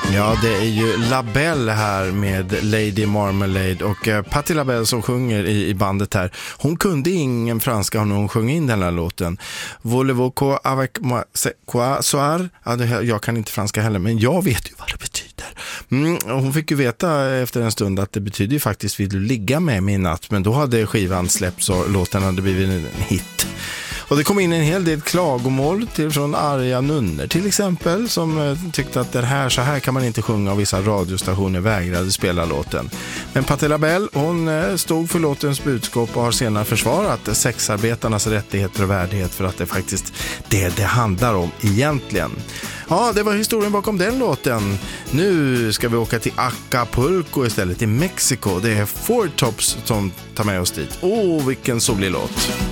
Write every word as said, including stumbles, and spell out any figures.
Ja, det är ju LaBelle här med Lady Marmalade och eh, Patti LaBelle som sjunger i, i bandet här. Hon kunde ingen franska när hon sjöng in den här låten. Voulez-vous quoi avec moi quoi soir? Ja, det, jag kan inte franska heller, men jag vet ju vad det betyder. Mm, hon fick ju veta efter en stund att det betyder ju faktiskt vill du ligga med mig i natt, men då hade skivan släppts och låten hade blivit en hit. Och det kom in en hel del klagomål till, från arga nunnor till exempel, som eh, tyckte att det här, så här kan man inte sjunga, och vissa radiostationer vägrade spela låten. Men Patti LaBelle, hon eh, stod för låtens budskap och har senare försvarat sexarbetarnas rättigheter och värdighet, för att det faktiskt det det handlar om egentligen. Ja, det var historien bakom den låten. Nu ska vi åka till Acapulco istället, i Mexiko. Det är Four Tops som tar med oss dit. Åh, vilken solig låt.